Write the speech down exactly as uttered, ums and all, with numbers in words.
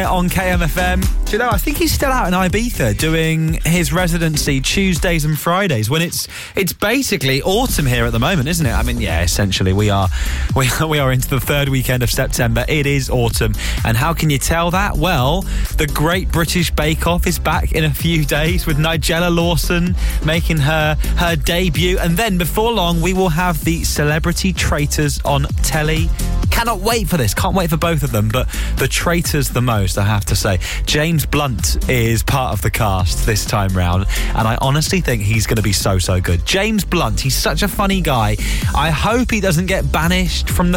On K M F M. Do you know, I think he's still out in Ibiza doing his residency Tuesdays and Fridays when it's it's basically autumn here at the moment, isn't it? I mean, yeah, essentially we are we are, we are into the third weekend of September. It is autumn. And how can you tell that? Well, the Great British Bake Off is back in a few days with Nigella Lawson making her her debut, and then before long we will have the Celebrity Traitors on telly. Cannot wait for this. Can't wait for both of them, but the traitors the most, I have to say. James Blunt is part of the cast this time round, and I honestly think he's going to be so, so good. James Blunt, he's such a funny guy. I hope he doesn't get banished from the